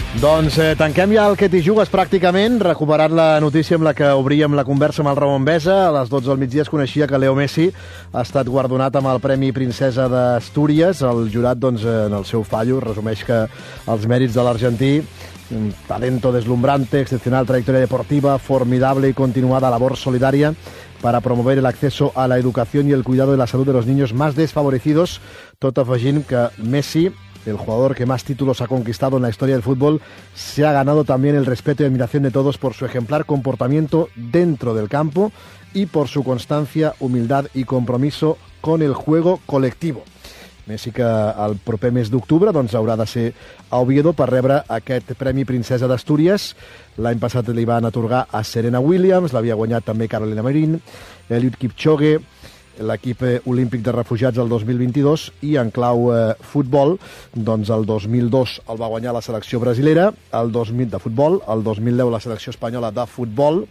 Doncs tanquem ja el Que t'hi jugues pràcticament, recuperant la notícia amb la que obríem la conversa amb el Ramon Besa. A les 12 del migdia es coneixia que Leo Messi ha estat guardonat amb el Premi Princesa d'Astúries. El jurat, doncs, en el seu fallo, resumeix que els mèrits de l'argentí, un talento deslumbrante, excepcional trayectoria deportiva, formidable y continuada labor solidaria para promover el acceso a la educación y el cuidado de la salud de los niños más desfavorecidos, tot afegint que Messi, el jugador que más títulos ha conquistado en la historia del fútbol, se ha ganado también el respeto y admiración de todos por su ejemplar comportamiento dentro del campo y por su constancia, humildad y compromiso con el juego colectivo. Messi, que el proper mes d'octubre doncs, haurà de ser a Oviedo per rebre aquest Premi Princesa d'Astúries. L'any passat li van atorgar a Serena Williams, l'havia guanyat també Carolina Marín, Eliud Kipchoge, l'equip olímpic de refugiats el 2022, i en clau futbol, doncs el 2002 el va guanyar la selecció brasilera, el 2000 de futbol, el 2010 la selecció espanyola de futbol,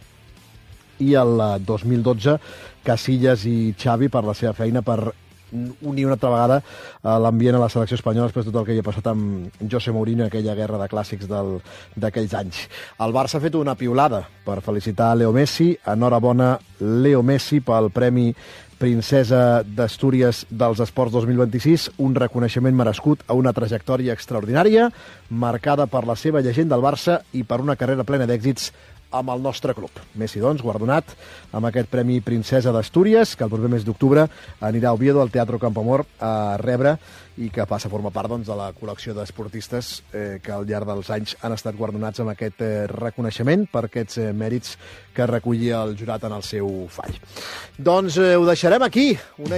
i el 2012 Casillas i Xavi per la seva feina per unir una altra vegada l'ambient a la selecció espanyola després de tot el que hi ha passat amb José Mourinho, aquella guerra de clàssics d'aquells anys. El Barça ha fet una piulada per felicitar Leo Messi. Enhorabona, Leo Messi, pel Premi Princesa d'Astúries dels Esports 2026, un reconeixement merescut a una trajectòria extraordinària, marcada per la seva llegenda al Barça i per una carrera plena d'èxits amb el nostre club. Messi, doncs, guardonat amb aquest Premi Princesa d'Astúries, que el proper mes d'octubre anirà a Oviedo, al Teatro Campoamor, a rebre, i que passa a formar part, doncs, de la col·lecció d'esportistes que al llarg dels anys han estat guardonats amb aquest reconeixement per aquests mèrits que recollia el jurat en el seu fall. Doncs ho deixarem aquí,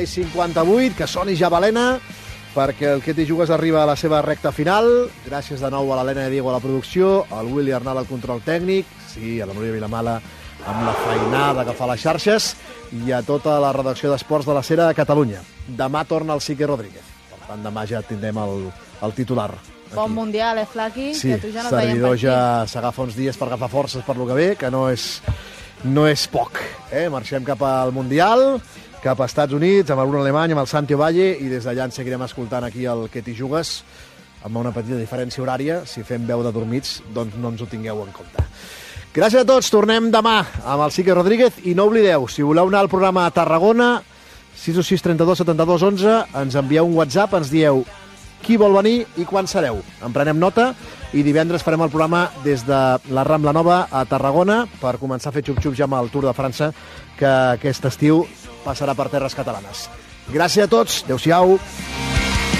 1:58, que soni ja balena, perquè el Que t'hi jugues arriba a la seva recta final. Gràcies de nou a l'Helena de Diego a la producció, al Willy Arnal al control tècnic, sí, a la Núria Vilamala amb la feinada que fa les xarxes, i a tota la redacció d'Esports de la Sera de Catalunya. Demà torna el Sique Rodríguez. Per tant, demà ja tindrem el titular. Aquí. Bon mundial, Flaqui? Sí, que tu ja no et veiem servidor per aquí. ja s'agafa uns dies per agafar forces per lo que ve, que no és poc. Marxem cap al Mundial, cap a Estats Units, amb el Bruno Alemany, amb el Santi Ovalle, i des d'allà ens seguirem escoltant aquí el Que t'hi jugues, amb una petita diferència horària. Si fem veu de dormits, doncs no ens ho tingueu en compte. Gràcies a tots, tornem demà amb el Sique Rodríguez, i no oblideu, si voleu anar al programa a Tarragona, 626 32 72 11, ens envieu un WhatsApp, ens dieu qui vol venir i quan sereu. En prenem nota, i divendres farem el programa des de la Rambla Nova a Tarragona per començar a fer xup-xup ja amb el Tour de França, que aquest estiu passarà per terres catalanes. Gràcies a tots, adeu-siau.